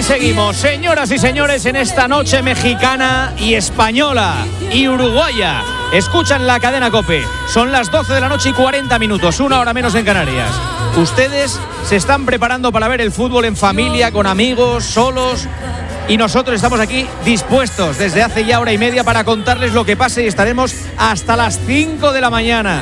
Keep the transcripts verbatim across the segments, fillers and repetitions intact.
seguimos, señoras y señores, en esta noche mexicana y española y uruguaya. Escuchan la cadena COPE. Son las doce de la noche y cuarenta minutos, una hora menos en Canarias. Ustedes se están preparando para ver el fútbol en familia, con amigos, solos. Y nosotros estamos aquí dispuestos desde hace ya hora y media para contarles lo que pase, y estaremos hasta las cinco de la mañana.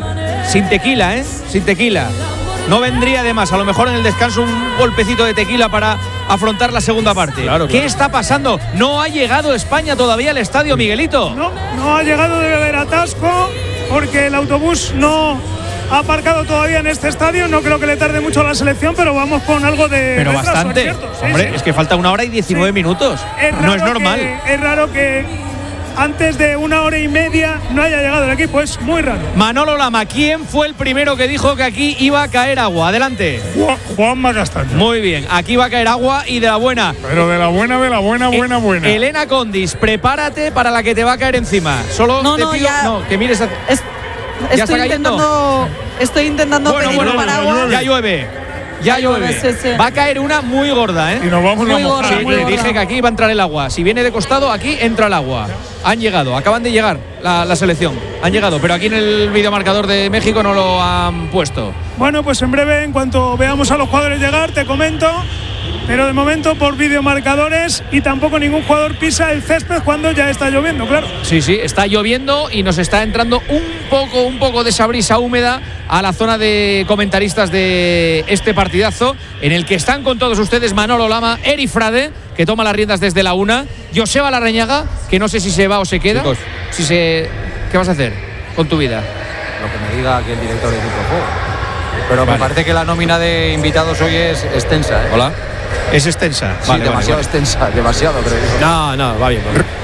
Sin tequila, ¿eh? Sin tequila. No vendría de más, a lo mejor en el descanso un golpecito de tequila para afrontar la segunda parte. Claro, claro. ¿Qué está pasando? No ha llegado España todavía al estadio, Miguelito. No, no ha llegado, debe haber atasco porque el autobús no ha aparcado todavía en este estadio. No creo que le tarde mucho a la selección, pero vamos con algo de Pero retraso, bastante. ¿es cierto? Sí, Hombre, sí. es que falta una hora y diecinueve Sí. minutos. Es no es raro normal. que- es raro que antes de una hora y media no haya llegado el equipo, es muy raro. Manolo Lama, ¿quién fue el primero que dijo que aquí iba a caer agua? Adelante. Juan, Juanma Castaño. Muy bien, aquí va a caer agua y de la buena. Pero de la buena, de la buena, buena, Eh, buena. Elena Condis, prepárate para la que te va a caer encima. Solo No, te no, pido ya- no, que mires. A... Es- ¿Ya está estoy cayendo? intentando, estoy intentando Bueno, pedir bueno, un paraguas. ya llueve. Ya Ya llueve, llueve. sí, sí. Va a caer una muy gorda, ¿eh? Y nos vamos Muy a mojar. gorda, Sí, muy le gorda. dije que aquí va a entrar el agua. Si viene de costado, aquí entra el agua. Han llegado, acaban de llegar la, la selección. Han llegado, pero aquí en el videomarcador de México no lo han puesto. Bueno, pues en breve, en cuanto veamos a los jugadores llegar, te comento. Pero de momento por videomarcadores, y tampoco ningún jugador pisa el césped cuando ya está lloviendo, claro. Sí, sí, está lloviendo y nos está entrando un poco, un poco de esa brisa húmeda a la zona de comentaristas de este partidazo, en el que están con todos ustedes Manolo Lama, Eri Frade, que toma las riendas desde la una, Joseba Larrañaga, que no sé si se va o se queda. Chicos. Si se... ¿Qué vas a hacer con tu vida? Lo que me diga aquí el director de Grupo Juego. Pero Vale. me parece que la nómina de invitados hoy es extensa, ¿eh? Hola. Es extensa. Sí, demasiado extensa, demasiado, creo yo. No, no, va bien. va bien.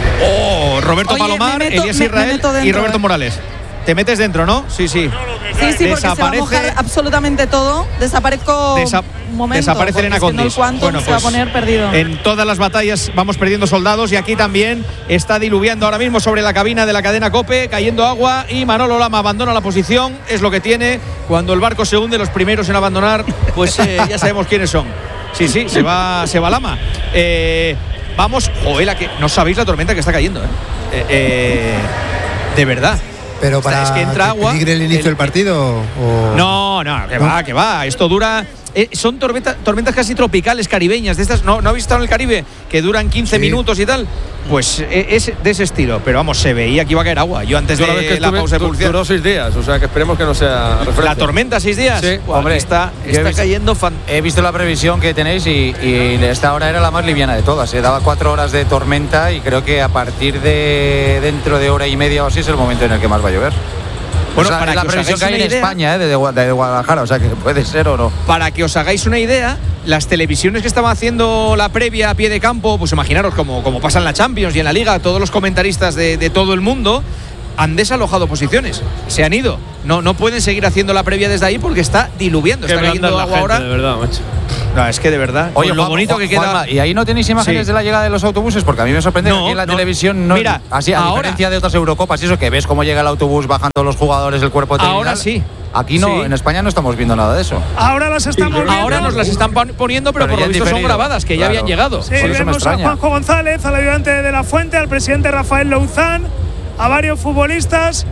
Oh, Roberto Oye, Palomar, me meto- Elías me- me Israel meto y dentro, Roberto eh. Morales. Te metes dentro, ¿no? Sí, sí. Sí, sí, porque se va a Desaparece- mojar absolutamente todo. Desaparezco Desa- un momento. desaparece porque Elena es que no, Condis. el Quantum Bueno, se va a pues, poner perdido. En todas las batallas vamos perdiendo soldados, y aquí también está diluviando ahora mismo sobre la cabina de la cadena COPE, cayendo agua, y Manolo Lama abandona la posición. Es lo que tiene cuando el barco se hunde. Los primeros en abandonar, pues eh, ya sabemos quiénes son. Sí, sí, se va, se va Lama. Eh, vamos, joder, la que no sabéis la tormenta que está cayendo, ¿eh? Eh, eh, de verdad. Pero O sea, para es que entra agua, peligre el inicio el- del partido o... No, no, que ¿No? va, que va. Esto dura. eh, son tormenta- tormentas casi tropicales, caribeñas. De estas, ¿no, no habéis estado en el Caribe? Que duran quince Sí. minutos y tal. Pues eh, es de ese estilo. Pero vamos, se veía que iba a caer agua. Yo antes Yo la de vez que la estuve, pausa de du- publicidad. duró seis días, o sea que esperemos que no sea referencia. La tormenta, seis días. Sí. Buah, Hombre, está, yo he está visto- cayendo fan- He visto la previsión que tenéis y, y esta hora era la más liviana de todas. Se daba cuatro horas de tormenta y creo que a partir de dentro de hora y media o así es el momento en el que más va a llover. Bueno, O sea, para es la que os previsión hagáis que hay una en idea- España, ¿eh? de, Gua- de Guadalajara, o sea que puede ser o no. Para que os hagáis una idea, las televisiones que estaban haciendo la previa a pie de campo, pues imaginaros como, como pasa en la Champions y en la Liga, todos los comentaristas de, de todo el mundo han desalojado posiciones, se han ido. No, no pueden seguir haciendo la previa desde ahí porque está diluviando, Qué está blanda cayendo es la agua gente, ahora. de verdad, macho. No, es que de verdad, Oye, con lo Juan- bonito que queda. Juanma, ¿y ahí no tenéis imágenes Sí. de la llegada de los autobuses? Porque a mí me sorprende No, que aquí en la no. televisión no. Mira, así, a ahora- diferencia de otras Eurocopas y eso, que ves cómo llega el autobús bajando los jugadores, el cuerpo técnico. Ahora sí. Aquí no, Sí. en España no estamos viendo nada de eso. Ahora las estamos viendo. Ahora nos las están pon- poniendo, pero, Pero por ya lo en visto son diferido. grabadas, que ya Claro. habían llegado. Sí, Por eso me vemos a extraña. Juanjo González, al ayudante de La Fuente, al presidente Rafael Louzán, a varios futbolistas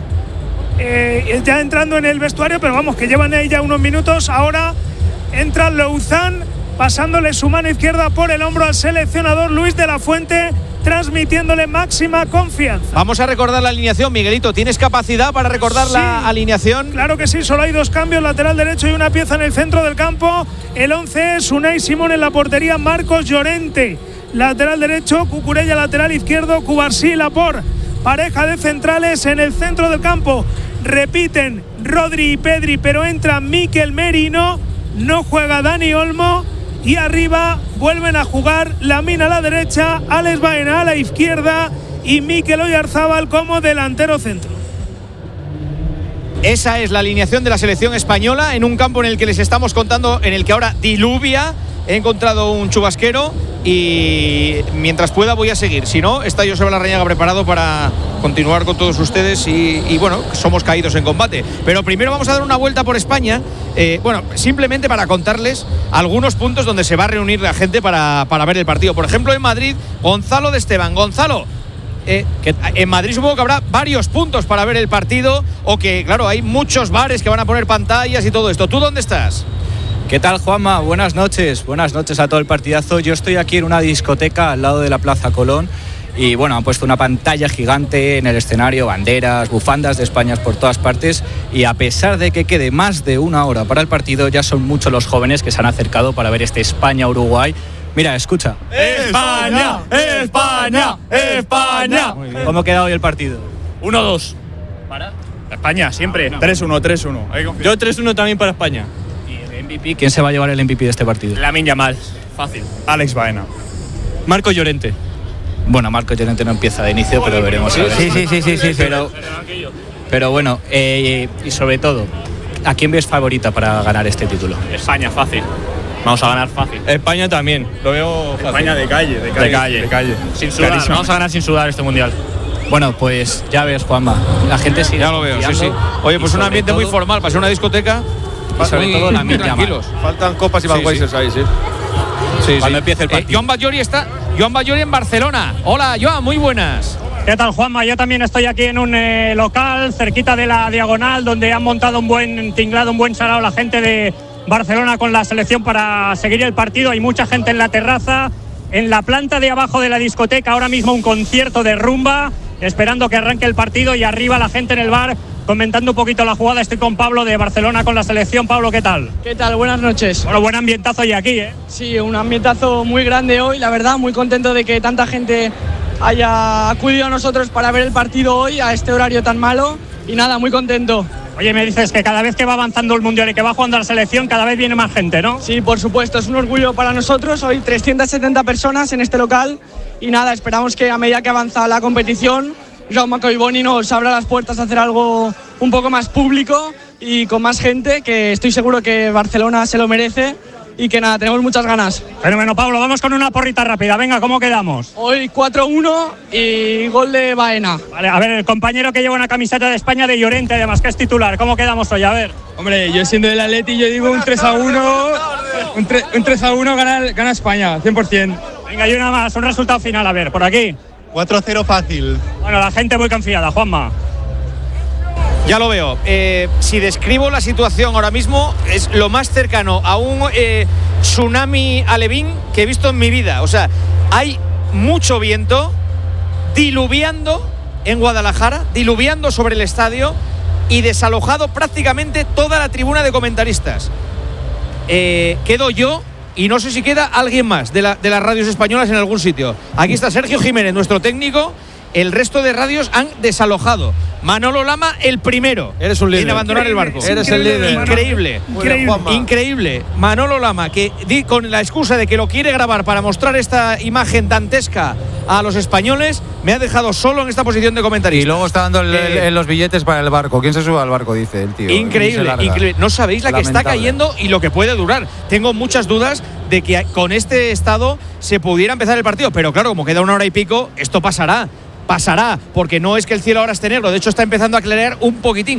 eh, ya entrando en el vestuario, pero vamos, que llevan ahí ya unos minutos. Ahora entra Louzán, pasándole su mano izquierda por el hombro al seleccionador Luis de la Fuente, transmitiéndole máxima confianza. Vamos a recordar la alineación, Miguelito. ¿Tienes capacidad para recordar Sí. la alineación? Claro que sí, solo hay dos cambios, lateral derecho y una pieza en el centro del campo. El once es Unai Simón en la portería, Marcos Llorente. Lateral derecho, Cucurella lateral izquierdo, Cubarsí, Laporte. Pareja de centrales en el centro del campo. Repiten Rodri y Pedri, pero entra Mikel Merino. No juega Dani Olmo. Y arriba vuelven a jugar Lamine a la derecha, Alex Baena a la izquierda y Mikel Oyarzábal como delantero centro. Esa es la alineación de la selección española en un campo en el que les estamos contando, en el que ahora diluvia. He encontrado un chubasquero y mientras pueda voy a seguir. Si no, está Joseba Larrañaga preparado para continuar con todos ustedes y, y bueno, somos caídos en combate. Pero primero vamos a dar una vuelta por España, eh, bueno, simplemente para contarles algunos puntos donde se va a reunir la gente para, para ver el partido. Por ejemplo, en Madrid, Gonzalo de Esteban. Gonzalo, eh, que en Madrid supongo que habrá varios puntos para ver el partido, o que, claro, hay muchos bares que van a poner pantallas y todo esto. ¿Tú dónde estás? ¿Qué tal, Juanma? Buenas noches. Buenas noches a todo el partidazo. Yo estoy aquí en una discoteca al lado de la Plaza Colón y, bueno, han puesto una pantalla gigante en el escenario, banderas, bufandas de España por todas partes, y a pesar de que quede más de una hora para el partido, ya son muchos los jóvenes que se han acercado para ver este España-Uruguay. Mira, escucha. ¡España! ¡España! ¡España! ¿Cómo ha quedado hoy el partido? uno dos. ¿Para? España, siempre. tres uno, tres uno. Yo tres uno también para España. M V P, ¿quién se va a llevar el M V P de este partido? Lamine Yamal, fácil. Alex Baena. Marco Llorente. Bueno, Marco Llorente no empieza de inicio, pero veremos. Sí, sí, sí, sí, sí, sí, pero, pero bueno, eh, y sobre todo, ¿a quién ves favorita para ganar este título? España, fácil. Vamos a ganar fácil. España también, lo veo fácil. España de calle, de calle. De calle, de calle. Sin sudar, Clarísimo. vamos a ganar sin sudar este mundial. Bueno, pues ya ves, Juanma, la gente sigue. Ya lo veo, sí, sí. Oye, pues un ambiente muy formal para ser una discoteca. Y sobre muy, todo la muy tranquilos. Faltan copas y Sí, Budweiser sí. ahí, sí. Sí, Cuando sí. empiece el Eh, partido. Joan Batllori está. Joan Batllori en Barcelona. Hola, Joan, muy buenas. ¿Qué tal, Juanma? Yo también estoy aquí en un eh, local cerquita de la Diagonal, donde han montado un buen tinglado, un buen sarao la gente de Barcelona con la selección para seguir el partido. Hay mucha gente en la terraza. En la planta de abajo de la discoteca ahora mismo un concierto de rumba, esperando que arranque el partido, y arriba la gente en el bar comentando un poquito la jugada. Estoy con Pablo de Barcelona con la selección. Pablo, ¿qué tal? ¿Qué tal? Buenas noches. Bueno, buen ambientazo ya aquí, ¿eh? Sí, un ambientazo muy grande hoy, la verdad, muy contento de que tanta gente haya acudido a nosotros para ver el partido hoy a este horario tan malo, y nada, muy contento. Oye, me dices que cada vez que va avanzando el Mundial y que va jugando la selección, cada vez viene más gente, ¿no? Sí, por supuesto, es un orgullo para nosotros. Hoy trescientas setenta personas en este local, y nada, esperamos que a medida que avanza la competición, Jaume Collboni nos abra las puertas a hacer algo un poco más público y con más gente, que estoy seguro que Barcelona se lo merece, y que nada, tenemos muchas ganas. Fenómeno, Pablo, vamos con una porrita rápida. Venga, ¿cómo quedamos? Hoy cuatro uno y gol de Baena. Vale, a ver, el compañero que lleva una camiseta de España, de Llorente, además, que es titular, ¿cómo quedamos hoy? A ver. Hombre, yo siendo del Atleti, yo digo un tres a uno, un, tre- un tres a uno gana, gana España, cien por ciento. Venga, y una más, un resultado final, a ver, por aquí. cuatro a cero fácil. Bueno, la gente muy confiada, Juanma. Ya lo veo. Eh, si describo la situación ahora mismo, es lo más cercano a un eh, tsunami alevín que he visto en mi vida. O sea, hay mucho viento diluviando en Guadalajara, diluviando sobre el estadio, y desalojado prácticamente toda la tribuna de comentaristas. Eh, quedo yo y no sé si queda alguien más de, la, de las radios españolas en algún sitio. Aquí está Sergio Jiménez, nuestro técnico. El resto de radios han desalojado. Manolo Lama, el primero. Eres un líder. En abandonar el barco. Eres el líder. Increíble. Increíble. Increíble. Manolo Lama, que di, con la excusa de que lo quiere grabar para mostrar esta imagen dantesca a los españoles, me ha dejado solo en esta posición de comentarista. Y luego está dando el, Eh, el- los billetes para el barco. ¿Quién se sube al barco? Dice el tío. Y se Increíble, larga. increíble. No sabéis la que está Lamentable. cayendo y lo que puede durar. Tengo muchas dudas de que con este estado se pudiera empezar el partido. Pero claro, como queda una hora y pico, esto pasará. Pasará, porque no es que el cielo ahora esté negro. De hecho, está empezando a clarear un poquitín.